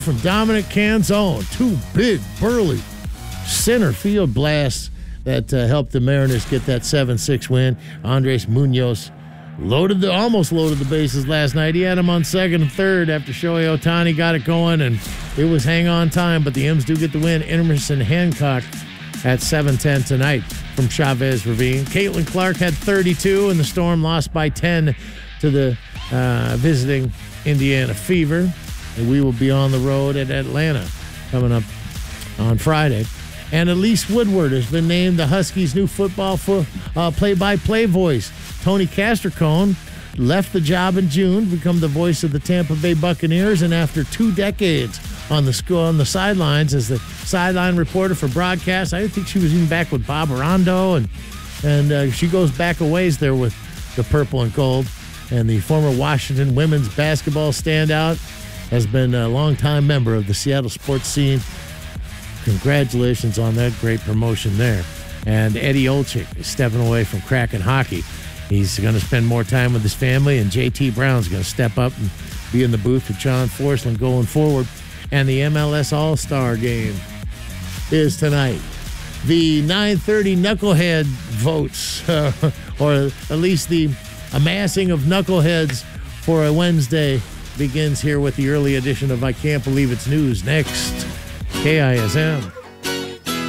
from Dominic Canzone. Two big, burly center field blasts that helped the Mariners get that 7-6 win. Andres Munoz almost loaded the bases last night. He had him on second and third after Shohei Ohtani got it going, and it was hang on time, but the M's do get the win. Emerson Hancock at 7-10 tonight from Chavez Ravine. Caitlin Clark had 32, and the Storm lost by 10 to the visiting Indiana Fever. And we will be on the road at Atlanta coming up on Friday. And Elise Woodward has been named the Huskies' new football play-by-play voice. Tony Castricone left the job in June to become the voice of the Tampa Bay Buccaneers, and after 2 decades on the sidelines as the sideline reporter for broadcast, I think she was even back with Bob Arando, and she goes back a ways there with the purple and gold. And the former Washington women's basketball standout has been a longtime member of the Seattle sports scene. Congratulations on that great promotion there. And Eddie Olczyk is stepping away from Kraken hockey. He's going to spend more time with his family, and JT Brown's going to step up and be in the booth with John Forsland going forward. And the MLS All-Star Game is tonight. The 9:30 Knucklehead votes, or at least the amassing of knuckleheads for a Wednesday, begins here with the early edition of I Can't Believe It's News. Next, KISM.